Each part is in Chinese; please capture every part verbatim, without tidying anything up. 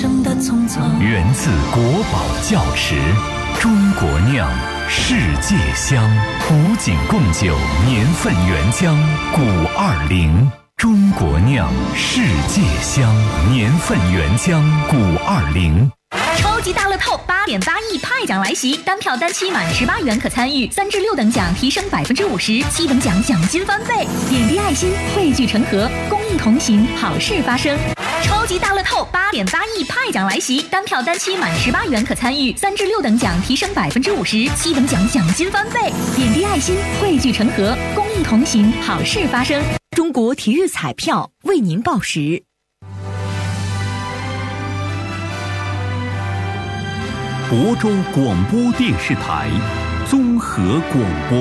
生的匆匆。 源自国宝窖池，中国酿，世界香。古井贡酒年份原浆古二零，中国酿，世界香，年份原浆古二零。 超级大乐透八点八亿派奖来袭，单票单期满十八元可参与，三至六等奖提升百分之五十，七等奖奖金翻倍。点滴爱心，汇聚成河，公益同行，好事发生。超级大乐透八点八亿派奖来袭，单票单期满十八元可参与，三至六等奖提升百分之五十，七等奖奖金翻倍。点滴爱心，汇聚成河，公益同行，好事发生。 中国体育彩票为您报时。 亳州广播电视台综合广播。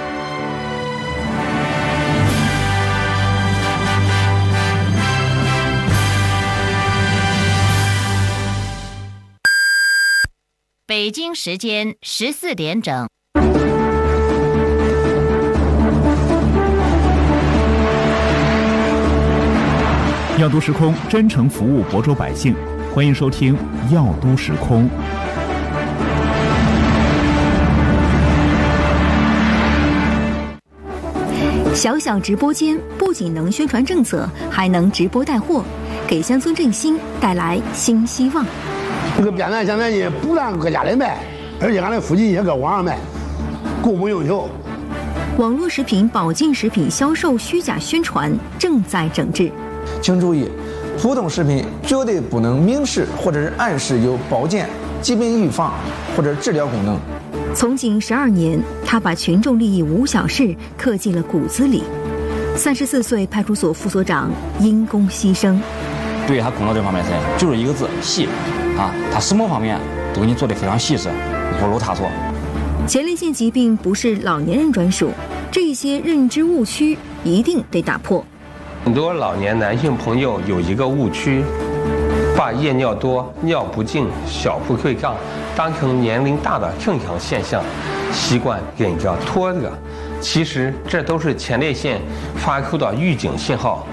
北京时间十四点整。 药都时空真诚服务亳州百姓，欢迎收听药都时空。 小小直播间不仅能宣传政策，还能直播带货，给乡村振兴带来新希望。 这个扁担现在呢，不但搁家里卖，而且俺那附近也搁网上卖，供不应求。 网络食品、保健食品销售虚假宣传正在整治。 请注意，普通食品绝对不能明示或者是暗示有保健、疾病预防或者治疗功能。 从警十二年，他把群众利益无小事刻进了骨子里。三十四岁派出所副所长因公牺牲。 对他工作这方面是就是一个字细啊，他什么方面都给你做得非常细致，不如他做。 前列腺疾病不是老年人专属，这些认知误区一定得打破。 很多老年男性朋友有一个误区，把夜尿多、尿不尽、小腹溃疡当成年龄大的正常现象，习惯忍着拖着，其实这都是前列腺发出的预警信号。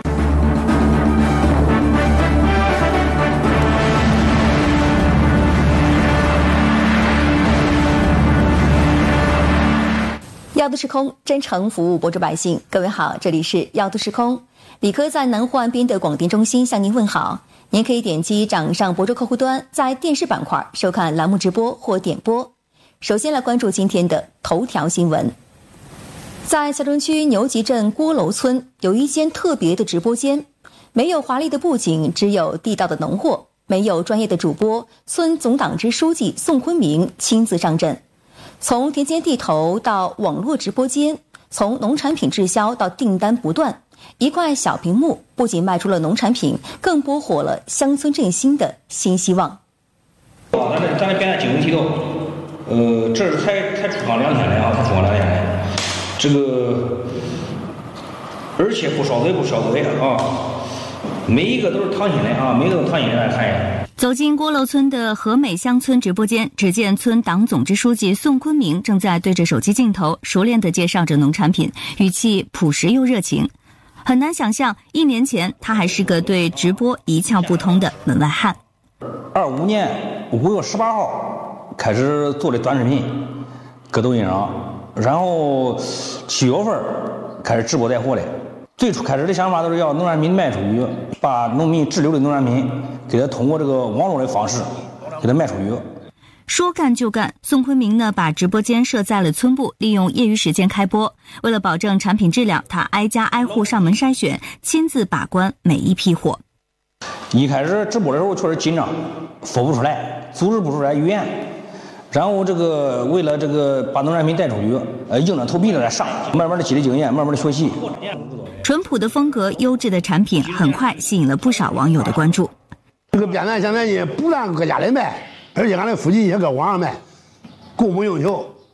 药都时空真诚服务亳州百姓，各位好，这里是药都时空。李科在南湖岸边的广电中心向您问好。您可以点击掌上亳州客户端，在电视板块收看栏目直播或点播。首先来关注今天的头条新闻。在小城区牛集镇郭楼村有一间特别的直播间，没有华丽的布景，只有地道的农货，没有专业的主播，村总党支书记宋坤明亲自上阵。从田间地头到网络直播间，从农产品滞销到订单不断，一块小屏幕不仅卖出了农产品，更拨火了乡村振兴的新希望。 咱这咱这扁担经营地头，呃，这是才才出厂两天了啊，才出厂两天了，这个而且不烧嘴不烧嘴啊，每一个都是烫心的啊，每一个都是烫心的来看呀。 走进郭楼村的和美乡村直播间，只见村党总支书记宋坤明正在对着手机镜头熟练地介绍着农产品，语气朴实又热情。很难想象，一年前他还是个对直播一窍不通的门外汉。 二五年五月十八号开始做的短视频，搁抖音上，然后七月份开始直播带货的。最初开始的想法都是要农产品卖出去，把农民滞留的农产品给他通过这个网络的方式给他卖出去。 说干就干，宋坤明呢把直播间设在了村部，利用业余时间开播。为了保证产品质量，他挨家挨户上门筛选，亲自把关每一批货。 一开始直播的时候确实紧张，说不出来，组织不出来语言，然后这个为了这个把农产品带出去，呃，硬着头皮的来上，慢慢的积累经验，慢慢的学习。 淳朴的风格，优质的产品，很快吸引了不少网友的关注。 这个扁担现在呢，不但搁家里卖，而且俺那附近也搁网上卖，供不应求。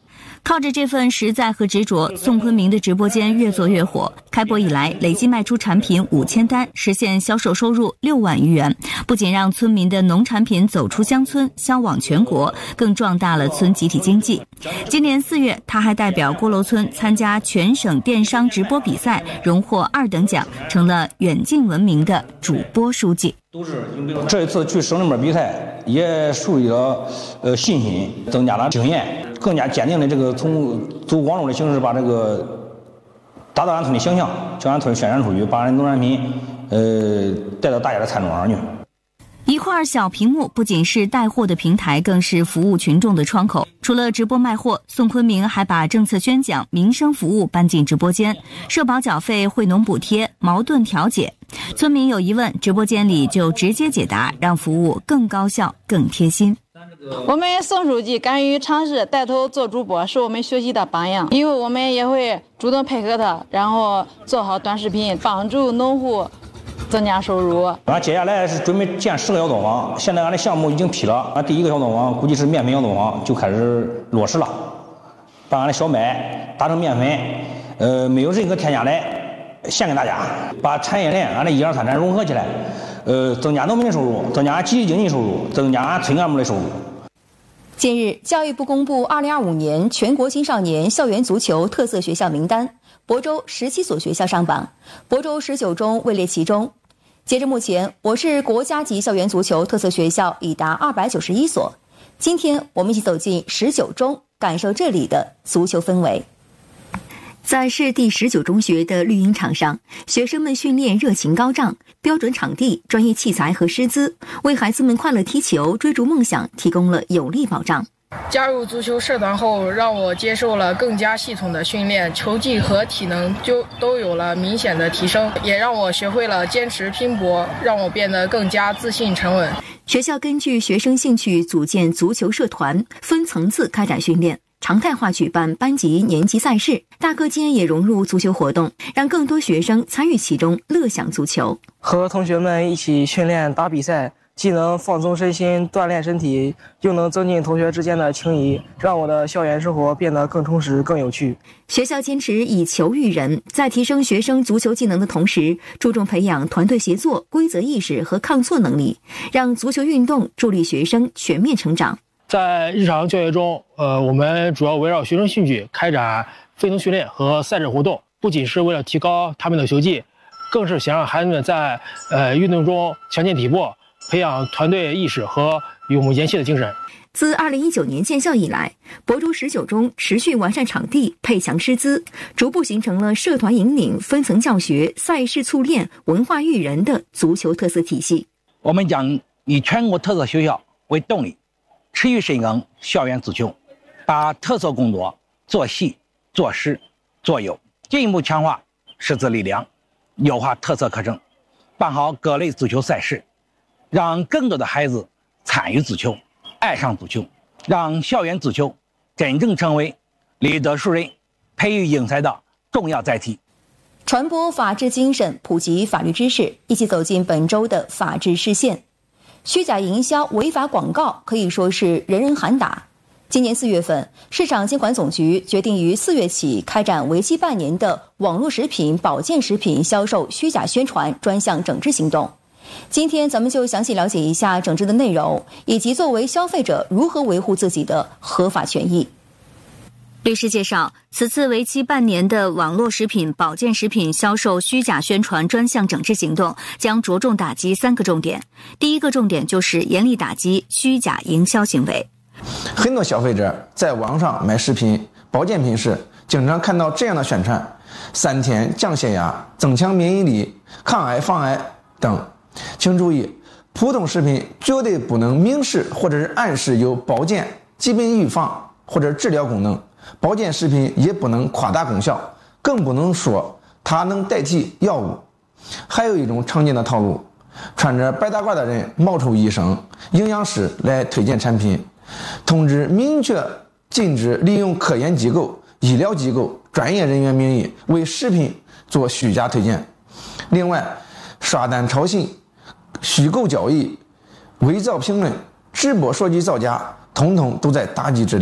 靠着这份实在和执着，宋坤明的直播间越做越火。开播以来，累计卖出产品五千单，实现销售收入六万余元。不仅让村民的农产品走出乡村，销往全国，更壮大了村集体经济。今年四月，他还代表郭楼村参加全省电商直播比赛，荣获二等奖，成了远近闻名的主播书记。 这一次去省里面比赛，也树立了呃信心，增加了经验，更加坚定的这个从走网络的形式把这个打造俺村的形象，将俺村宣传出去，把俺农产品呃带到大家的餐桌上去。 一块小屏幕不仅是带货的平台，更是服务群众的窗口。除了直播卖货，宋坤明还把政策宣讲、民生服务搬进直播间，社保缴费、惠农补贴、矛盾调解。村民有疑问，直播间里就直接解答，让服务更高效、更贴心。 我们宋书记敢于尝试带头做主播，是我们学习的榜样。以后我们也会主动配合他，然后做好短视频，帮助农户增加收入。 俺接下来是准备建十个小作坊，现在俺的项目已经批了，俺第一个小作坊估计是面粉小作坊就开始落实了，把俺的小麦打成面粉，呃，没有任何添加来献给大家，把产业链俺的一二三产融合起来，呃，增加农民的收入，增加集体经济收入，增加俺村干部的收入。 近日，教育部公布二零二五年全国青少年校园足球特色学校名单，亳州十七所学校上榜，亳州十九中位列其中。截至目前，我市国家级校园足球特色学校已达二百九十一所。今天，我们一起走进十九中，感受这里的足球氛围。在市第十九中学的绿茵场上，学生们训练热情高涨，标准场地、专业器材和师资，为孩子们快乐踢球、追逐梦想提供了有力保障。 加入足球社团后，让我接受了更加系统的训练，球技和体能就都有了明显的提升，也让我学会了坚持拼搏，让我变得更加自信沉稳。 学校根据学生兴趣组建足球社团，分层次开展训练，常态化举办班级、年级赛事，大课间也融入足球活动，让更多学生参与其中，乐享足球。 和同学们一起训练、打比赛，既能放松身心、锻炼身体，又能增进同学之间的情谊，让我的校园生活变得更充实、更有趣。 学校坚持以球育人，在提升学生足球技能的同时，注重培养团队协作、规则意识和抗挫能力，让足球运动助力学生全面成长。 在日常教学中，呃，我们主要围绕学生兴趣开展飞能训练和赛事活动，不仅是为了提高他们的球技，更是想让孩子们在呃运动中强健体魄，培养团队意识和勇猛言气的精神。 自二零一九年建校以来，亳州十九中持续完善场地、配强师资，逐步形成了社团引领、分层教学、赛事促练、文化育人的足球特色体系。 我们将以全国特色学校为动力，持续深耕校园足球，把特色工作做细、做实、做优，进一步强化师资力量，优化特色课程，办好各类足球赛事，让更多的孩子参与足球，爱上足球，让校园足球真正成为立德树人、培育英才的重要载体。 传播法治精神，普及法律知识，一起走进本周的法治视线。虚假营销、违法广告可以说是人人喊打。今年四月份，市场监管总局决定于四月起开展为期半年的网络食品、保健食品销售虚假宣传专项整治行动。今天咱们就详细了解一下整治的内容，以及作为消费者如何维护自己的合法权益。律师介绍，此次为期半年的网络食品、保健食品销售虚假宣传专项整治行动将着重打击三个重点。第一个重点就是严厉打击虚假营销行为。 很多消费者在网上买食品、保健品时，经常看到这样的宣传：三天降血压、增强免疫力、抗癌防癌等。请注意，普通食品绝对不能明示或者是暗示有保健、疾病预防或者治疗功能。保健食品也不能夸大功效，更不能说它能代替药物。还有一种常见的套路，穿着白大褂的人冒充医生、营养师来推荐产品，通知明确禁止利用科研机构、医疗机构、专业人员名义为食品做虚假推荐。另外，刷单炒信、虚构交易、伪造评论、直播说句造假，统统都在打击之列。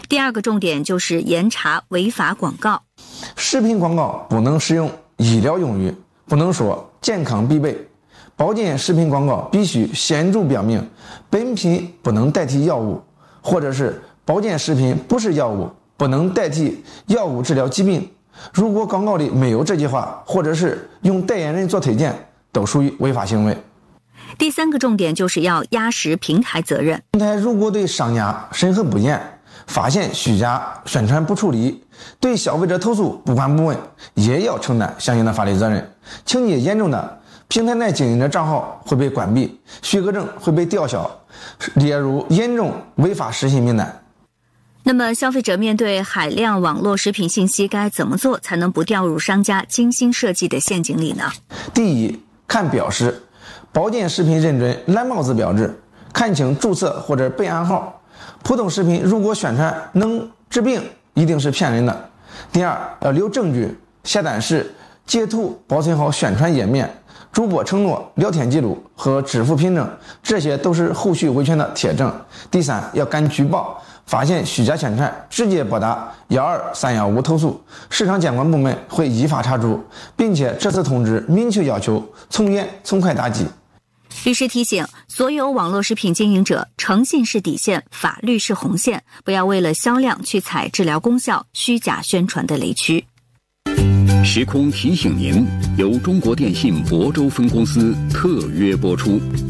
第二个重点就是严查违法广告。 食品广告不能使用医疗用语，不能说健康必备。保健食品广告必须显著标明本品不能代替药物，或者是保健食品不是药物，不能代替药物治疗疾病。如果广告里没有这句话，或者是用代言人做推荐，都属于违法行为。 第三个重点就是要压实平台责任。 平台如果对商家审核不严，发现虚假宣传不处理，对消费者投诉不管不问，也要承担相应的法律责任。情节严重的，平台内经营的账号会被关闭，许可证会被吊销，列入严重违法失信名单。 那么消费者面对海量网络食品信息该怎么做才能不掉入商家精心设计的陷阱里呢？ 第一，看标识，保健食品认准蓝帽子标志，看清注册或者备案号。普通食品如果宣传能治病，一定是骗人的。第二，要留证据，下单时截图保存好宣传页面、主播承诺、聊天记录和支付凭证，这些都是后续维权的铁证。第三，要敢举报，发现虚假宣传，直接拨打幺二三幺五投诉，市场监管部门会依法查处，并且这次通知明确要求从严从快打击。 律师提醒所有网络食品经营者，诚信是底线，法律是红线，不要为了销量去踩治疗功效、虚假宣传的雷区。 时空提醒您，由中国电信亳州分公司特约播出。